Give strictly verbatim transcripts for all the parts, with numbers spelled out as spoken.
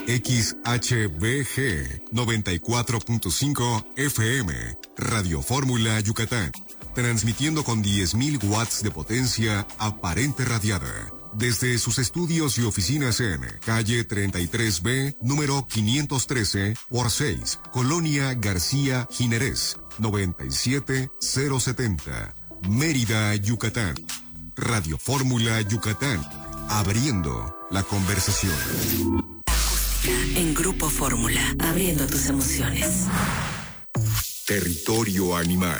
X H B G noventa y cuatro punto cinco F M, Radio Fórmula Yucatán, transmitiendo con diez mil watts de potencia aparente radiada. Desde sus estudios y oficinas en calle treinta y tres B, número quinientos trece por seis, Colonia García Jiménez, noventa y siete mil setenta, Mérida, Yucatán. Radio Fórmula Yucatán, abriendo la conversación. Acústica en Grupo Fórmula, abriendo tus emociones. Territorio animal.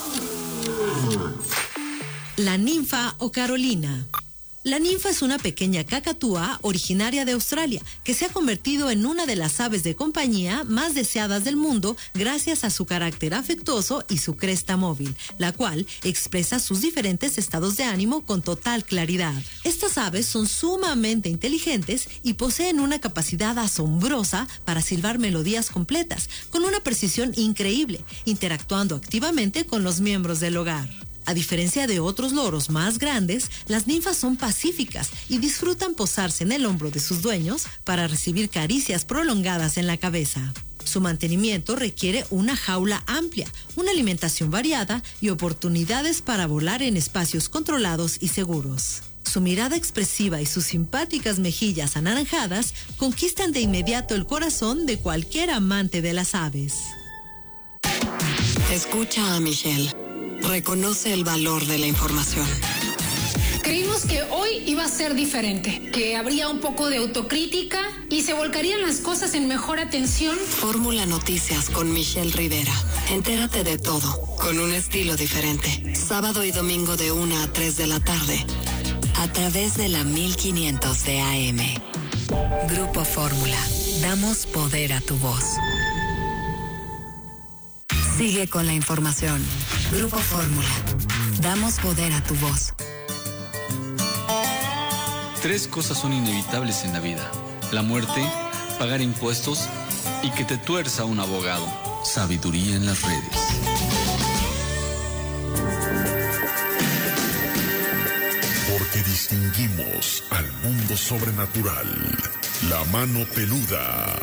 La ninfa o Carolina. La ninfa es una pequeña cacatúa originaria de Australia que se ha convertido en una de las aves de compañía más deseadas del mundo gracias a su carácter afectuoso y su cresta móvil, la cual expresa sus diferentes estados de ánimo con total claridad. Estas aves son sumamente inteligentes y poseen una capacidad asombrosa para silbar melodías completas, con una precisión increíble, interactuando activamente con los miembros del hogar. A diferencia de otros loros más grandes, las ninfas son pacíficas y disfrutan posarse en el hombro de sus dueños para recibir caricias prolongadas en la cabeza. Su mantenimiento requiere una jaula amplia, una alimentación variada y oportunidades para volar en espacios controlados y seguros. Su mirada expresiva y sus simpáticas mejillas anaranjadas conquistan de inmediato el corazón de cualquier amante de las aves. Escucha a Michelle. Reconoce el valor de la información. Creímos que hoy iba a ser diferente, que habría un poco de autocrítica y se volcarían las cosas en mejor atención. Fórmula Noticias con Michelle Rivera. Entérate de todo, con un estilo diferente. Sábado y domingo de una a tres de la tarde, a través de la mil quinientos de A M. Grupo Fórmula. Damos poder a tu voz. Sigue con la información. Grupo Fórmula. Damos poder a tu voz. Tres cosas son inevitables en la vida: la muerte, pagar impuestos y que te tuerza un abogado. Sabiduría en las redes. Porque distinguimos al mundo sobrenatural. La mano peluda.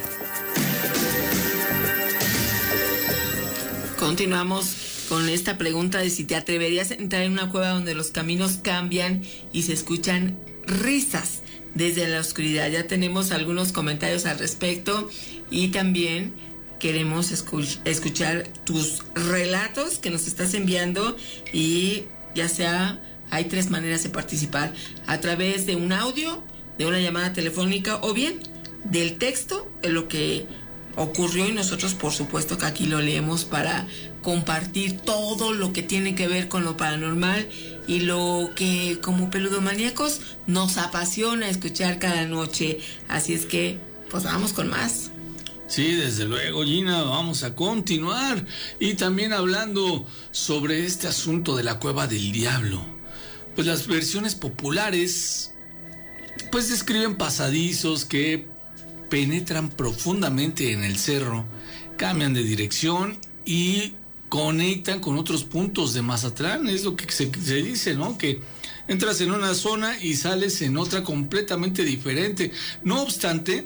Continuamos con esta pregunta de si te atreverías a entrar en una cueva donde los caminos cambian y se escuchan risas desde la oscuridad. Ya tenemos algunos comentarios al respecto y también queremos escuch- escuchar tus relatos que nos estás enviando, y ya sea, hay tres maneras de participar: a través de un audio, de una llamada telefónica o bien del texto, en lo que ocurrió, y nosotros por supuesto que aquí lo leemos para compartir todo lo que tiene que ver con lo paranormal y lo que como peludomaníacos nos apasiona escuchar cada noche. Así es que pues vamos con más. Sí, desde luego, Gina, vamos a continuar. Y también hablando sobre este asunto de la cueva del diablo. Pues las versiones populares pues describen pasadizos que penetran profundamente en el cerro, cambian de dirección y conectan con otros puntos de Mazatlán. Es lo que se, se dice, ¿no? Que entras en una zona y sales en otra completamente diferente. No obstante,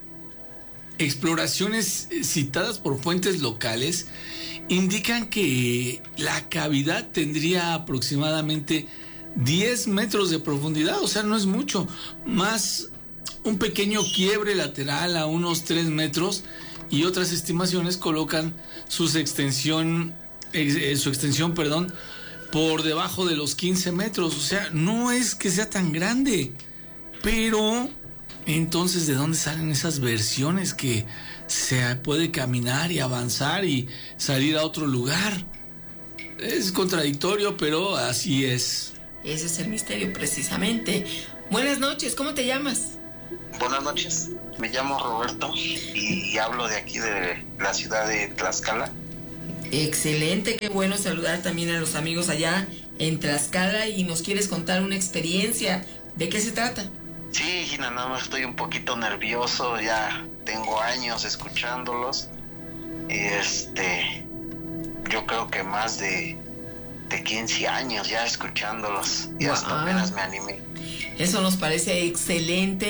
exploraciones citadas por fuentes locales indican que la cavidad tendría aproximadamente diez metros de profundidad, o sea, no es mucho, más un pequeño quiebre lateral a unos tres metros, y otras estimaciones colocan su extensión, eh, su extensión, perdón, por debajo de los quince metros. O sea, no es que sea tan grande, pero entonces, ¿de dónde salen esas versiones que se puede caminar y avanzar y salir a otro lugar? Es contradictorio, pero así es. Ese es el misterio, precisamente. Buenas noches, ¿cómo te llamas? Buenas noches, me llamo Roberto y hablo de aquí de la ciudad de Tlaxcala. Excelente, qué bueno saludar también a los amigos allá en Tlaxcala. Y nos quieres contar una experiencia, ¿de qué se trata? Sí, Gina, nada más estoy un poquito nervioso, ya tengo años escuchándolos y este, yo creo que más de, de quince años ya escuchándolos y wow. Hasta apenas me animé. Eso nos parece excelente.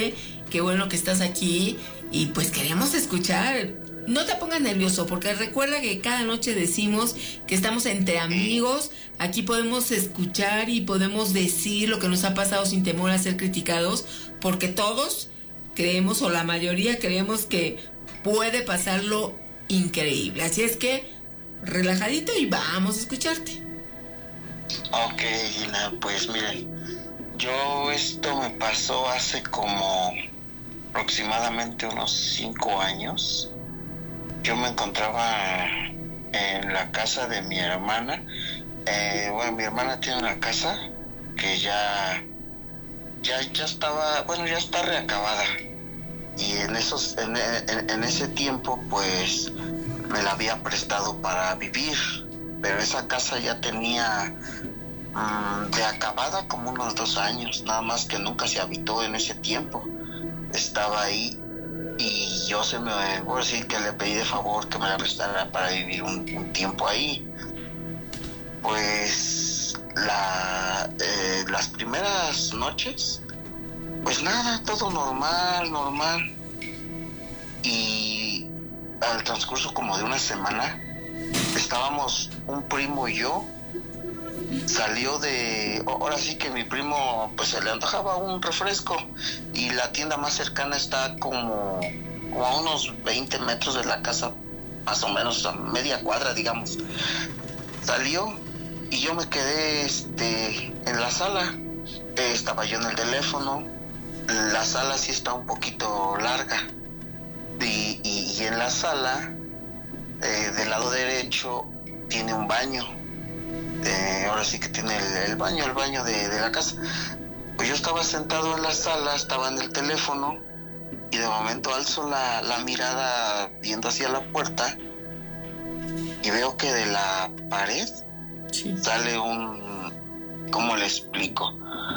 qué bueno que estás aquí y pues queremos escuchar. No te pongas nervioso, porque recuerda que cada noche decimos que estamos entre amigos. Aquí podemos escuchar y podemos decir lo que nos ha pasado sin temor a ser criticados, porque todos creemos, o la mayoría creemos, que puede pasarlo increíble. Así es que relajadito y vamos a escucharte. Ok, Gina, pues miren, yo esto me pasó hace como aproximadamente unos cinco años. Yo me encontraba en la casa de mi hermana. Eh, bueno, mi hermana tiene una casa que ya, ya, ya estaba, bueno, ya está reacabada. Y en esos, en, en, en ese tiempo, pues, me la había prestado para vivir. Pero esa casa ya tenía um, de acabada como unos dos años, nada más que nunca se habitó en ese tiempo. Estaba ahí. Y yo se me voy a decir que le pedí de favor que me la prestara para vivir un, un tiempo ahí. Pues la, eh, las primeras noches, pues nada, todo normal, normal. Y al transcurso como de una semana, estábamos un primo y yo, salió de, ahora sí que mi primo pues se le antojaba un refresco y la tienda más cercana está como, como a unos veinte metros de la casa, más o menos a media cuadra, digamos. Salió y yo me quedé este en la sala. Eh, estaba yo en el teléfono. La sala sí está un poquito larga y, y, y en la sala eh, del lado derecho tiene un baño. Eh, ahora sí que tiene el, el baño, el baño de, de la casa. Pues yo estaba sentado en la sala, estaba en el teléfono y de momento alzo la, la mirada viendo hacia la puerta y veo que de la pared sí. sale un, ¿cómo le explico?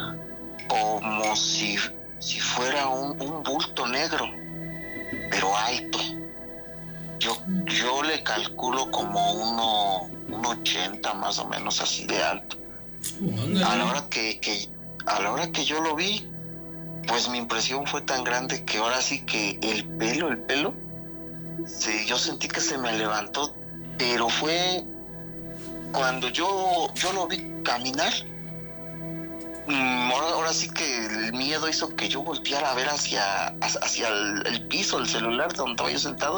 Como si, si fuera un, un bulto negro, pero alto. Yo, yo le calculo como uno, un ochenta más o menos, así de alto. A la hora que, que a la hora que yo lo vi, pues mi impresión fue tan grande que ahora sí que el pelo, el pelo, sí, yo sentí que se me levantó, pero fue cuando yo, yo lo vi caminar. Ahora, ahora sí que el miedo hizo que yo volteara a ver hacia, hacia el, el piso, el celular donde estaba yo sentado.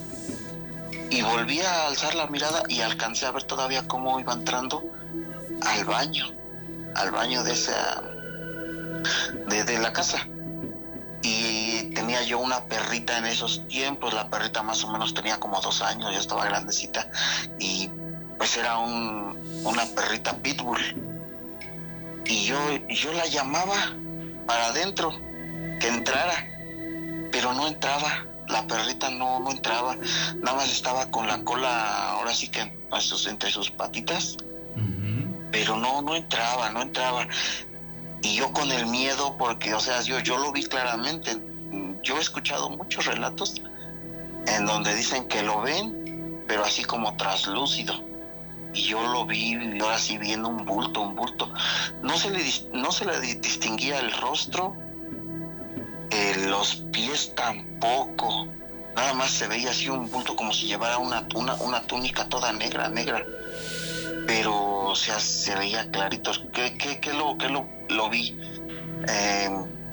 Y volví a alzar la mirada y alcancé a ver todavía cómo iba entrando al baño, al baño de esa, de, de la casa. Y tenía yo una perrita en esos tiempos, la perrita más o menos tenía como dos años, ya estaba grandecita, y pues era un, una perrita pitbull. Y yo, yo la llamaba para adentro, que entrara, pero no entraba. La perrita no, no entraba, nada más estaba con la cola, ahora sí que entre sus patitas, uh-huh. pero no, no entraba, no entraba. Y yo con el miedo, porque, o sea, yo, yo lo vi claramente. Yo he escuchado muchos relatos en donde dicen que lo ven, pero así como traslúcido. Y yo lo vi, ahora sí viendo un bulto, un bulto. No se le, no se le distinguía el rostro. Eh, los pies tampoco, nada más se veía así un bulto como si llevara una, una, una túnica toda negra, negra, pero o sea, se veía clarito. ¿Qué, qué, qué lo, qué lo, lo vi? Eh,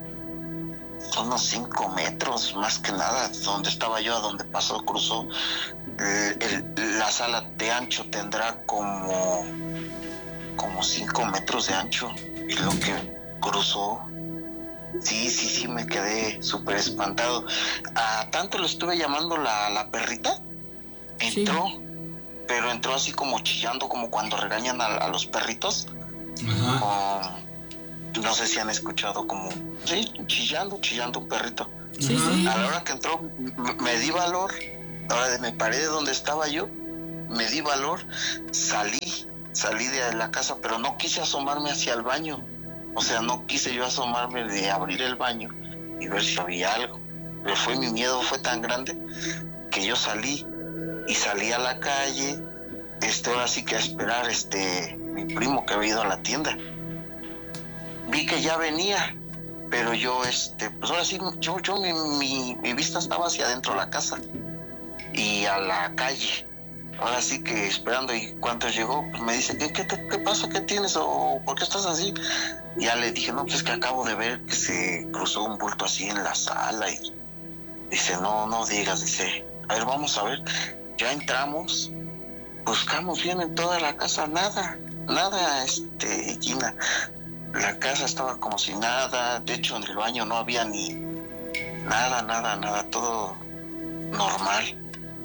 unos cinco metros, más que nada, donde estaba yo, a donde pasó, cruzó. Eh, el, la sala de ancho tendrá como, como cinco metros de ancho, y lo que cruzó. Sí, sí, sí, me quedé súper espantado. A tanto lo estuve llamando la, la perrita, entró, sí. pero entró así como chillando, como cuando regañan a, a los perritos. Ajá. Um, no sé si han escuchado como, sí, chillando, chillando un perrito. Sí, sí. A la hora que entró, me, me di valor, ahora me paré de donde estaba yo, me di valor, salí, salí de la casa, pero no quise asomarme hacia el baño. O sea, no quise yo asomarme de abrir el baño y ver si había algo. Pero fue mi miedo, fue tan grande que yo salí y salí a la calle, este, ahora sí que a esperar este, mi primo que había ido a la tienda. Vi que ya venía, pero yo, este, pues ahora sí, yo, yo mi, mi, mi vista estaba hacia adentro de la casa y a la calle. Ahora sí que esperando, y cuando llegó, pues me dice, ¿qué, qué, te, qué pasa? ¿Qué tienes? ¿O por qué estás así? Y ya le dije, no, pues es que acabo de ver que se cruzó un bulto así en la sala. Y dice, no, no digas, dice, a ver, vamos a ver. Ya entramos, buscamos bien en toda la casa, nada, nada, este, Gina. La casa estaba como si nada, de hecho en el baño no había ni nada, nada, nada, todo normal.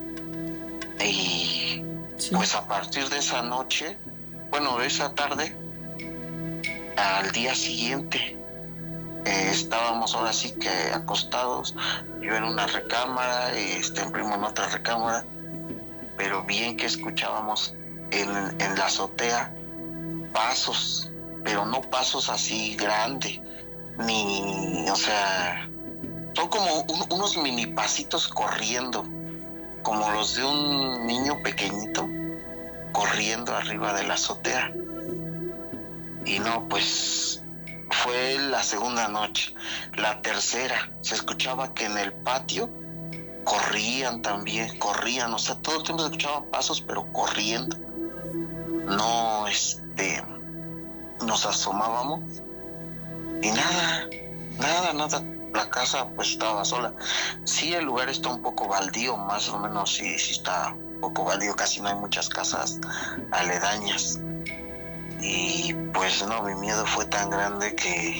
Y sí, pues a partir de esa noche, bueno, de esa tarde, al día siguiente, eh, estábamos ahora sí que acostados, yo en una recámara, este, mi primo en otra recámara, pero bien que escuchábamos en, en la azotea pasos, pero no pasos así grandes, ni, o sea, son como un, unos mini pasitos corriendo, como los de un niño pequeñito, corriendo arriba de la azotea. Y no, pues, fue la segunda noche. La tercera, se escuchaba que en el patio corrían también, corrían, o sea, todo el tiempo se escuchaban pasos, pero corriendo. No, este... nos asomábamos y nada, nada, nada, la casa pues estaba sola. Sí, el lugar está un poco baldío, más o menos sí, sí está un poco baldío, casi no hay muchas casas aledañas. Y pues no, mi miedo fue tan grande que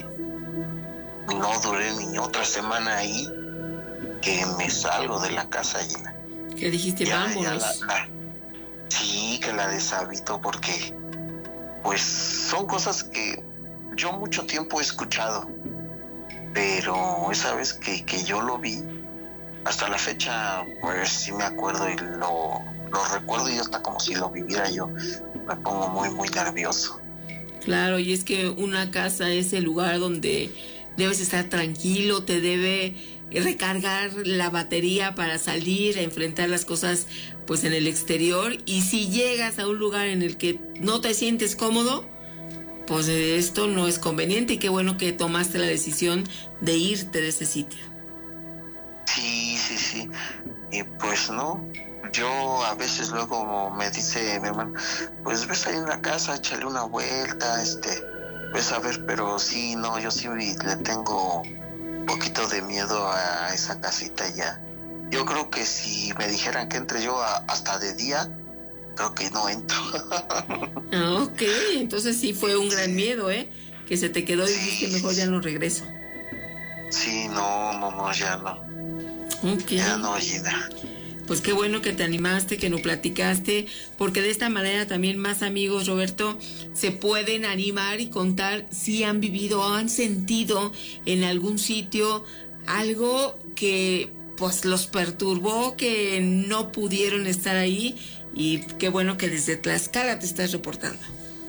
no duré ni otra semana ahí, que me salgo de la casa llena. ¿Qué dijiste? Ya, Vámonos. ya la, la, sí, que la deshabito porque pues son cosas que yo mucho tiempo he escuchado, pero esa vez que, que yo lo vi, hasta la fecha, pues sí me acuerdo y lo, lo recuerdo, y hasta como si lo viviera yo, me pongo muy, muy nervioso. Claro, y es que una casa es el lugar donde debes estar tranquilo, te debe recargar la batería para salir a enfrentar las cosas pues en el exterior, y si llegas a un lugar en el que no te sientes cómodo, pues esto no es conveniente, y qué bueno que tomaste la decisión de irte de ese sitio. Sí, sí, sí, y pues no, yo a veces luego me dice mi hermano, pues ves ahí en la casa, échale una vuelta, este, ves a ver, pero sí, no, yo sí le tengo un poquito de miedo a esa casita ya. Yo creo que si me dijeran que entre yo a, hasta de día, creo que no entro. Ah, ok, entonces sí fue un gran miedo, ¿eh? Que se te quedó y sí, dijiste, mejor ya no regreso. Sí, no, no, no, ya no. Ok. Ya no, Gina. Pues qué bueno que te animaste, que nos platicaste, porque de esta manera también más amigos, Roberto, se pueden animar y contar si han vivido o han sentido en algún sitio algo que pues los perturbó, que no pudieron estar ahí, y qué bueno que desde Tlaxcala te estás reportando.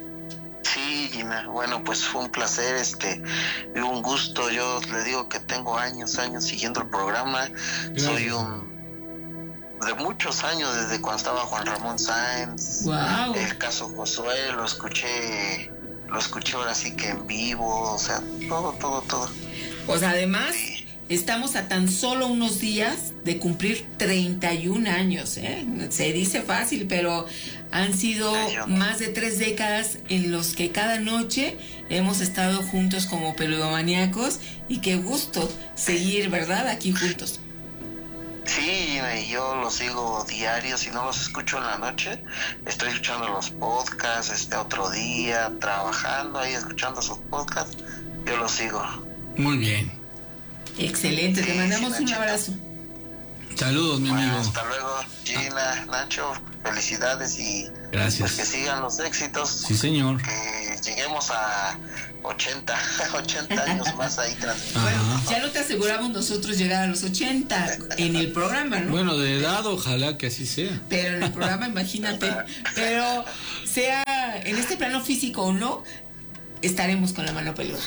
Sí, Gina, bueno, pues fue un placer, este, y un gusto. Yo le digo que tengo años, años siguiendo el programa. Gracias. Soy un de muchos años, desde cuando estaba Juan Ramón Sáenz. Wow. El caso Josué, lo escuché, lo escuché ahora sí que en vivo, o sea, todo, todo, todo. Pues además, sí, estamos a tan solo unos días de cumplir treinta y un años, ¿eh? Se dice fácil, pero han sido más de tres décadas en los que cada noche hemos estado juntos como peludomaníacos, y qué gusto seguir, ¿verdad?, aquí juntos. Sí, y yo los sigo diario, si no los escucho en la noche, estoy escuchando los podcasts, este otro día, trabajando ahí, escuchando sus podcasts, yo los sigo. Muy bien. Excelente, sí, te mandamos sí, un abrazo. Saludos, mi bueno, amigo. Hasta luego, Gina, Nacho, felicidades y gracias. Pues que sigan los éxitos. Sí, señor. Que lleguemos a ochenta, ochenta años más ahí transmitiendo. Bueno, ya no te aseguramos nosotros llegar a los ochenta en el programa, ¿no? Bueno, de edad ojalá que así sea. Pero en el programa, imagínate. Pero sea en este plano físico o no, estaremos con la mano peluda.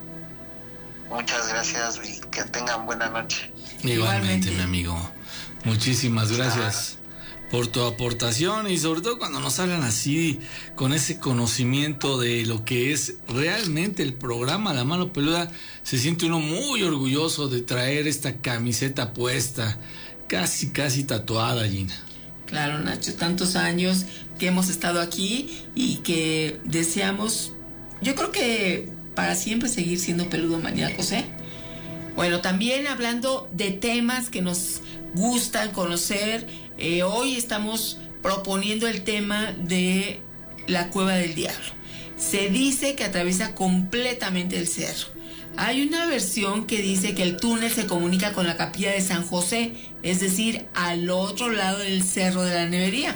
Muchas gracias y que tengan buena noche. Igualmente, Igualmente. mi amigo. Muchísimas gracias por tu aportación y sobre todo cuando nos hablan así, con ese conocimiento de lo que es realmente el programa La Mano Peluda. Se siente uno muy orgulloso de traer esta camiseta puesta, casi, casi tatuada, Gina. Claro, Nacho, tantos años que hemos estado aquí y que deseamos, yo creo que para siempre seguir siendo peludo maníacos, ¿eh? Bueno, también hablando de temas que nos gustan conocer, eh, hoy estamos proponiendo el tema de la Cueva del Diablo. Se dice que atraviesa completamente el cerro. Hay una versión que dice que el túnel se comunica con la capilla de San José, es decir, al otro lado del cerro de la Nevería.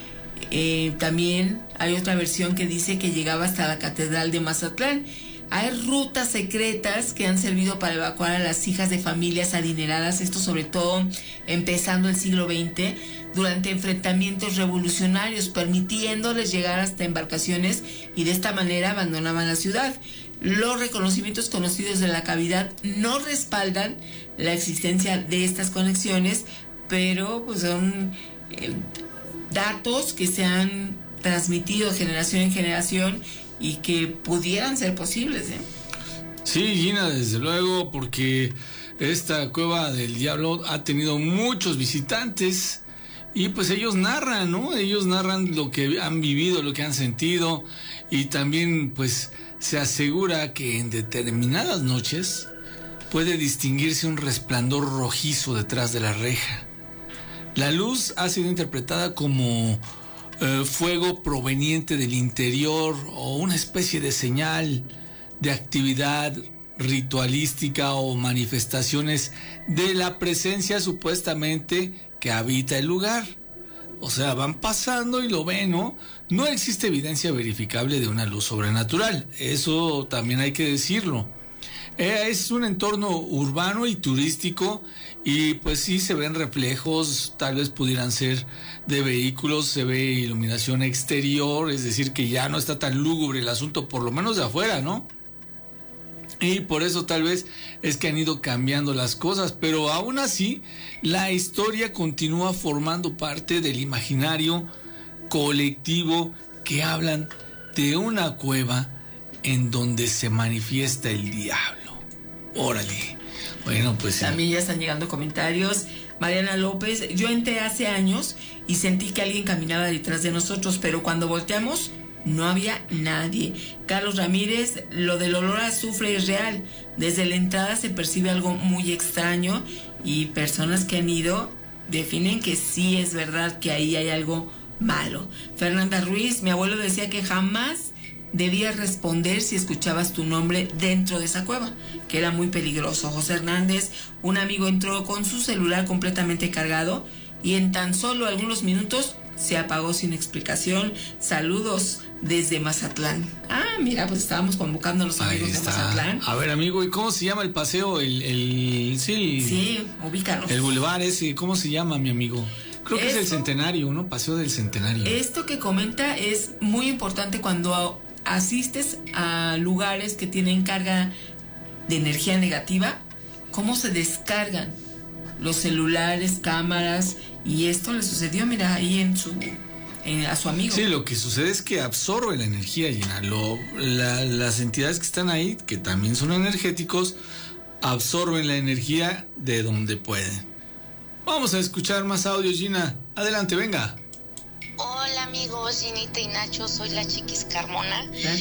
Eh, también hay otra versión que dice que llegaba hasta la Catedral de Mazatlán. Hay rutas secretas que han servido para evacuar a las hijas de familias adineradas, esto sobre todo empezando el siglo veinte, durante enfrentamientos revolucionarios, permitiéndoles llegar hasta embarcaciones y de esta manera abandonaban la ciudad. Los reconocimientos conocidos de la cavidad no respaldan la existencia de estas conexiones, pero pues son eh, datos que se han transmitido de generación en generación y que pudieran ser posibles, ¿eh? Sí, Gina, desde luego, porque esta Cueva del Diablo ha tenido muchos visitantes y pues ellos narran, ¿no? Ellos narran lo que han vivido, lo que han sentido, y también pues se asegura que en determinadas noches puede distinguirse un resplandor rojizo detrás de la reja. La luz ha sido interpretada como eh, fuego proveniente del interior o una especie de señal de actividad ritualística o manifestaciones de la presencia supuestamente que habita el lugar. O sea, van pasando y lo ven, ¿no? No existe evidencia verificable de una luz sobrenatural, eso también hay que decirlo. Eh, es un entorno urbano y turístico y pues sí se ven reflejos, tal vez pudieran ser de vehículos, se ve iluminación exterior, es decir que ya no está tan lúgubre el asunto, por lo menos de afuera, ¿no? Y por eso tal vez es que han ido cambiando las cosas, pero aún así la historia continúa formando parte del imaginario colectivo que hablan de una cueva en donde se manifiesta el diablo. Órale. Bueno, pues también ya están llegando comentarios. Mariana López: yo entré hace años y sentí que alguien caminaba detrás de nosotros, pero cuando volteamos no había nadie. Carlos Ramírez: lo del olor a azufre es real. Desde la entrada se percibe algo muy extraño y personas que han ido definen que sí es verdad que ahí hay algo malo. Fernanda Ruiz: mi abuelo decía que jamás debías responder si escuchabas tu nombre dentro de esa cueva, que era muy peligroso. José Hernández: un amigo entró con su celular completamente cargado y en tan solo algunos minutos se apagó sin explicación. Saludos desde Mazatlán. Ah, mira, pues estábamos convocando a los amigos de Mazatlán. A ver, amigo, ¿y cómo se llama el paseo? El, el sí, sí, ubícanos. El bulevar ese, ¿cómo se llama, mi amigo? Creo que esto, es el Centenario, ¿no? Paseo del Centenario. Esto que comenta es muy importante cuando asistes a lugares que tienen carga de energía negativa, cómo se descargan los celulares, cámaras, y esto le sucedió, mira, ahí en su en, a su amigo. Sí, lo que sucede es que absorbe la energía, Gina. Lo, la, las entidades que están ahí, que también son energéticos, absorben la energía de donde pueden. Vamos a escuchar más audio, Gina. Adelante, venga. Hola amigos, Ginita y Nacho, soy la Chiquis Carmona.